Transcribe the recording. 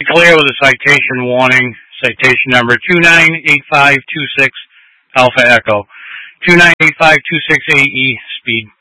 clear with a citation warning, citation number 298526 Alpha Echo, 298526 AE, speed